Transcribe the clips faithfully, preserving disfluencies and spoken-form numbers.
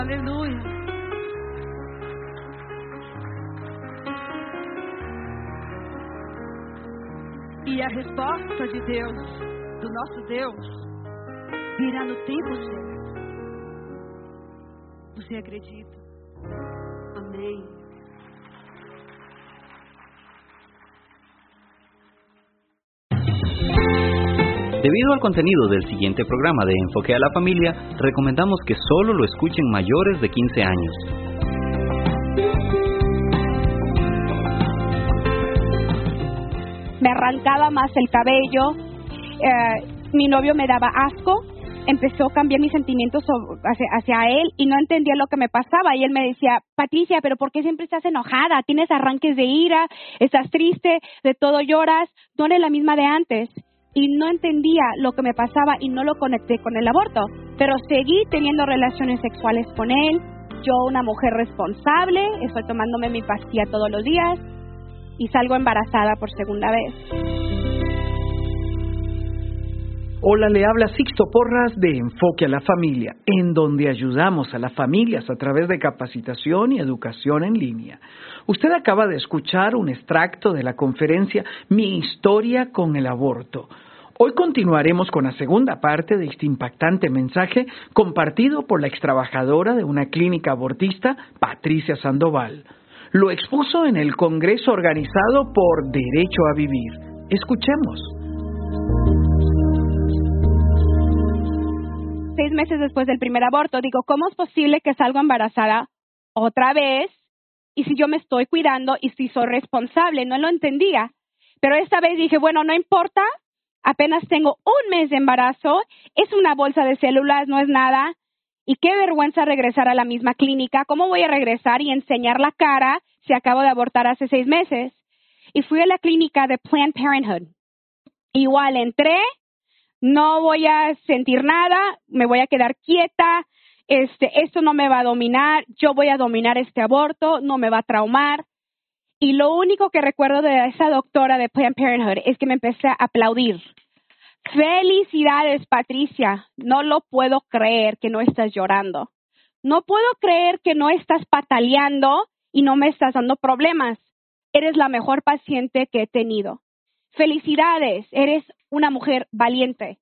Aleluia. E a resposta de Deus, do nosso Deus, virá no tempo certo. Você acredita? Amém. Debido al contenido del siguiente programa de Enfoque a la Familia, recomendamos que solo lo escuchen mayores de quince años. Me arrancaba más el cabello, eh, mi novio me daba asco, empezó a cambiar mis sentimientos hacia, hacia él y no entendía lo que me pasaba. Y él me decía, Patricia, ¿pero por qué siempre estás enojada? ¿Tienes arranques de ira? ¿Estás triste? ¿De todo lloras? No eres la misma de antes. Y no entendía lo que me pasaba y no lo conecté con el aborto. Pero seguí teniendo relaciones sexuales con él. Yo, una mujer responsable, estoy tomándome mi pastilla todos los días y salgo embarazada por segunda vez. Hola, le habla Sixto Porras de Enfoque a la Familia, en donde ayudamos a las familias a través de capacitación y educación en línea. Usted acaba de escuchar un extracto de la conferencia Mi historia con el aborto. Hoy continuaremos con la segunda parte de este impactante mensaje compartido por la extrabajadora de una clínica abortista, Patricia Sandoval. Lo expuso en el congreso organizado por Derecho a Vivir. Escuchemos. Seis meses después del primer aborto, digo, ¿cómo es posible que salgo embarazada otra vez? Y si yo me estoy cuidando y si soy responsable, no lo entendía. Pero esta vez dije, bueno, no importa, apenas tengo un mes de embarazo, es una bolsa de células, no es nada. Y qué vergüenza regresar a la misma clínica. ¿Cómo voy a regresar y enseñar la cara si acabo de abortar hace seis meses? Y fui a la clínica de Planned Parenthood. Igual entré. No voy a sentir nada, me voy a quedar quieta, este, esto no me va a dominar, yo voy a dominar este aborto, no me va a traumar. Y lo único que recuerdo de esa doctora de Planned Parenthood es que me empecé a aplaudir. Felicidades, Patricia, no lo puedo creer que no estás llorando. No puedo creer que no estás pataleando y no me estás dando problemas. Eres la mejor paciente que he tenido. Felicidades, eres una mujer valiente.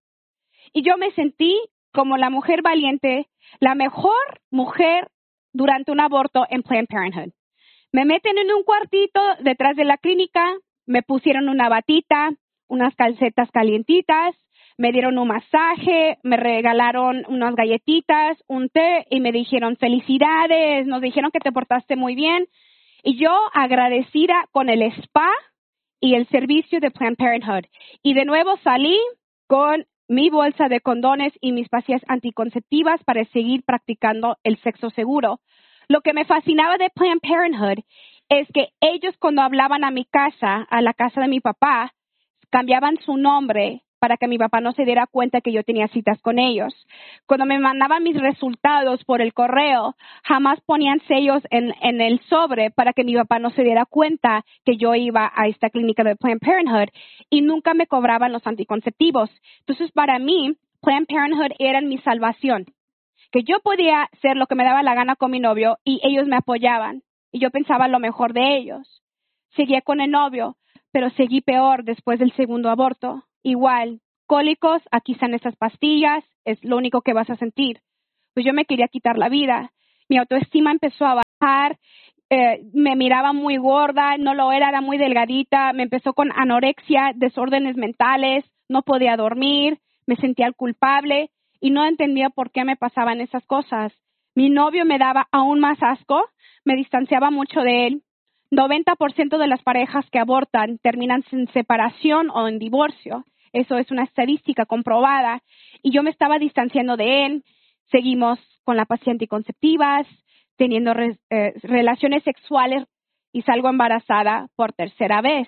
Y yo me sentí como la mujer valiente, la mejor mujer durante un aborto en Planned Parenthood. Me meten en un cuartito detrás de la clínica, me pusieron una batita, unas calcetas calientitas, me dieron un masaje, me regalaron unas galletitas, un té y me dijeron felicidades, nos dijeron que te portaste muy bien. Y yo agradecida con el spa y el servicio de Planned Parenthood. Y de nuevo salí con mi bolsa de condones y mis pastillas anticonceptivas para seguir practicando el sexo seguro. Lo que me fascinaba de Planned Parenthood es que ellos cuando hablaban a mi casa, a la casa de mi papá, cambiaban su nombre para que mi papá no se diera cuenta que yo tenía citas con ellos. Cuando me mandaban mis resultados por el correo, jamás ponían sellos en, en el sobre para que mi papá no se diera cuenta que yo iba a esta clínica de Planned Parenthood y nunca me cobraban los anticonceptivos. Entonces, para mí, Planned Parenthood era mi salvación, que yo podía hacer lo que me daba la gana con mi novio y ellos me apoyaban y yo pensaba lo mejor de ellos. Seguía con el novio, pero seguí peor después del segundo aborto. Igual, cólicos, aquí están esas pastillas, es lo único que vas a sentir. Pues yo me quería quitar la vida. Mi autoestima empezó a bajar, eh, me miraba muy gorda, no lo era, era muy delgadita, me empezó con anorexia, desórdenes mentales, no podía dormir, me sentía culpable y no entendía por qué me pasaban esas cosas. Mi novio me daba aún más asco, me distanciaba mucho de él. noventa por ciento de las parejas que abortan terminan en separación o en divorcio. Eso es una estadística comprobada. Y yo me estaba distanciando de él. Seguimos con la pastilla anticonceptivas, teniendo re, eh, relaciones sexuales y salgo embarazada por tercera vez.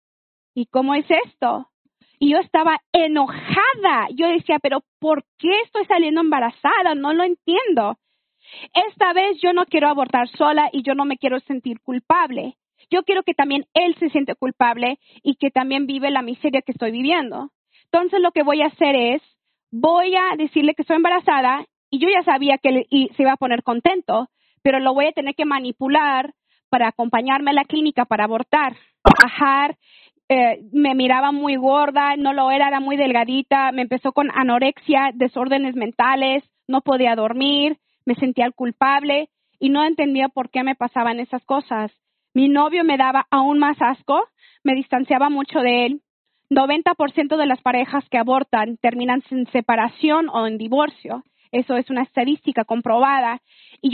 ¿Y cómo es esto? Y yo estaba enojada. Yo decía, pero ¿por qué estoy saliendo embarazada? No lo entiendo. Esta vez yo no quiero abortar sola y yo no me quiero sentir culpable. Yo quiero que también él se siente culpable y que también vive la miseria que estoy viviendo. Entonces lo que voy a hacer es, voy a decirle que estoy embarazada y yo ya sabía que él y se iba a poner contento, pero lo voy a tener que manipular para acompañarme a la clínica para abortar, bajar. Eh, me miraba muy gorda, no lo era, era muy delgadita, me empezó con anorexia, desórdenes mentales, no podía dormir, me sentía culpable y no entendía por qué me pasaban esas cosas. Mi novio me daba aún más asco, me distanciaba mucho de él. noventa por ciento de las parejas que abortan terminan en separación o en divorcio. Eso es una estadística comprobada. Y